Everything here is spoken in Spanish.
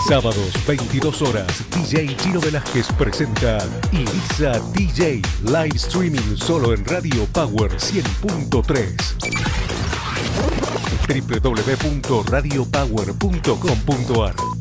Sábados, 22 horas, DJ Chino Velázquez presenta Ibiza DJ, live streaming solo en Radio Power 100.3. www.radiopower.com.ar